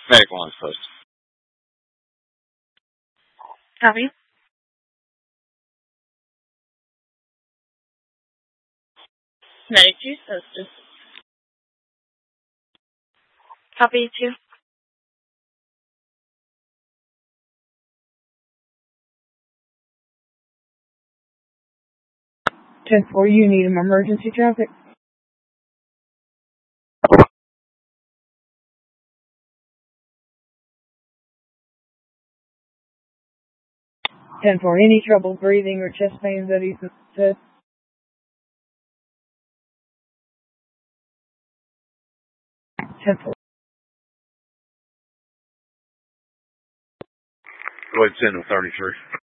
Medical on post. Copy. Medic 2 posted. Copy 2. 10-4, you need an emergency traffic. 10-4, any trouble breathing or chest pains that he said? Go ahead and send him 33.